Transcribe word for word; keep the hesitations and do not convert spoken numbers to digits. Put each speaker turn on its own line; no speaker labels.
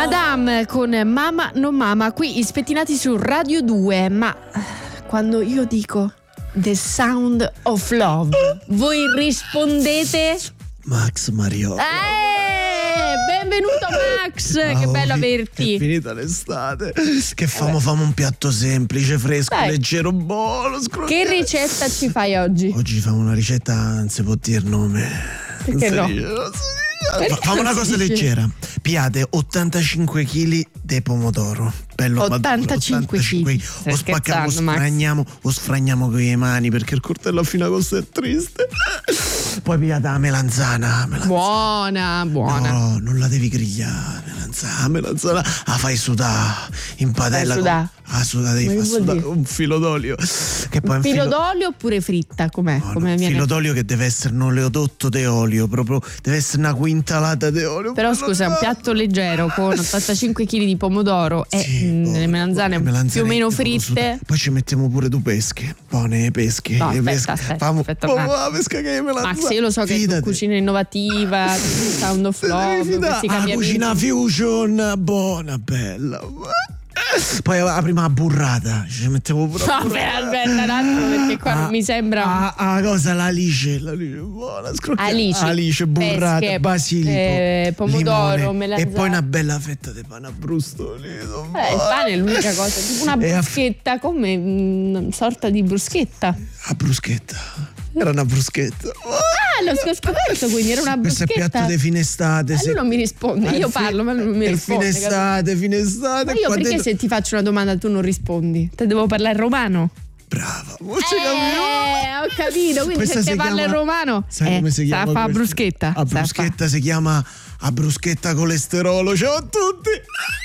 Madame con Mama non Mama, qui spettinati su Radio due. Ma quando io dico The Sound of Love, voi rispondete
Max Mariotto.
Eh, benvenuto Max,
Oh,
che bello
fi-
averti.
È finita l'estate. Che famo? Famo un piatto semplice, fresco,
Dai.
leggero, buono, scroccato.
Che ricetta ci fai oggi?
Oggi famo una ricetta, non si può dire nome.
Perché
Non
no?
si dice, non si dice.
Perché
Famo una
non
cosa
si dice?
leggera. Piate ottantacinque chili di pomodoro. Bello maduro,
ottantacinque chili. Stai
O spacchiamo, o
scherzando, Max?
sfragniamo, o sfragniamo con le mani perché il coltello a fine agosto è triste. Poi piate la melanzana. melanzana.
Buona, buona.
No, non la devi grigliare, melanzana, melanzana, la fai sudare in padella.
Fai sudà?
Con, ah, sudà, devi
Ma che
far
vuol
sudare
dire?
un filo d'olio. Che poi un
Filo d'olio oppure fritta? Com'è?
No, no,
Come
un
viene?
filo d'olio che deve essere un oleodotto di olio, proprio deve essere una quintalata di olio.
Però scusa, è un piatto leggero con ottantacinque chili di pomodoro e
Sì,
mm,
poi-
le melanzane
poi le
più o meno
melanzanette,
fritte.
Poi ci mettiamo pure due pesche. Buone pesche.
No,
le
aspetta,
pesche.
aspetta,
Famo-
aspetta un
Oh,
attimo.
la pesca che è melanzana.
Max, io lo so che tu
Fidati.
cucina innovativa, Sound of
Te devi
Love,
fidare.
questi
Ah,
cambiamenti.
cucina fusion, buona, bella. Poi la prima burrata, ci mettiamo pure la
Vabbè,
burrata.
aspetta un attimo perché qua non
Ah,
mi sembra.
Ah, ah, cosa l'alice, l'alice buona, scrocchiata.
Alici,
alice burrata,
pesche,
basilico,
eh, pomodoro,
limone,
melanzane.
e poi una bella fetta di pane abbrustolito.
Eh, il pane è l'unica cosa, tipo una
E a-
bruschetta, come una sorta di bruschetta.
A bruschetta. Era una bruschetta.
Ah, l'ho scoperto, quindi era una
Questo è
bruschetta.
piatto di fine estate.
Ma
se-
lui non mi risponde,
Ah,
io
è fi-
parlo ma non mi
è
risponde.
fine estate, fine estate.
Ma io
qua
perché
dentro-
se ti faccio una domanda tu non rispondi? Te devo parlare romano?
Brava, mo ci capiamo.
Eh, ho capito, quindi
Questa
se te
si
parla il
chiama-
romano
Sai
eh,
come si chiama?
sa fa
questa?
bruschetta.
A
sa fa.
bruschetta si chiama a bruschetta colesterolo. Ciao a tutti.